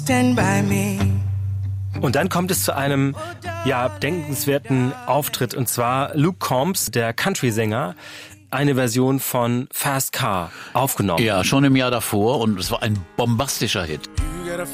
Stand by me. Und dann kommt es zu einem, denkenswerten Auftritt. Und zwar Luke Combs, der Country-Sänger, eine Version von Fast Car aufgenommen. Ja, schon im Jahr davor und es war ein bombastischer Hit.